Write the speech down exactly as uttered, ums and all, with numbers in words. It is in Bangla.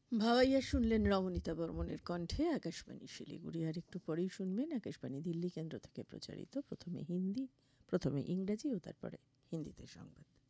ভাওয়াইয়া শুনলেন রমণীতা বর্মণের কণ্ঠে আকাশবাণী শিলিগুড়ি। আর একটু পরেই শুনবেন আকাশবাণী দিল্লি কেন্দ্র থেকে প্রচারিত প্রথমে হিন্দি প্রথমে ইংরাজি ও তারপরে হিন্দিতে সংবাদ।